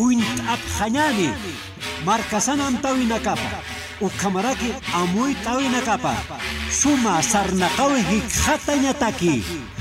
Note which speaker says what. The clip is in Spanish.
Speaker 1: uint'ap hañani markasanam tawinakapa ukamaraki amuy tawinakapa suma sarnaqawi hikhata ñataki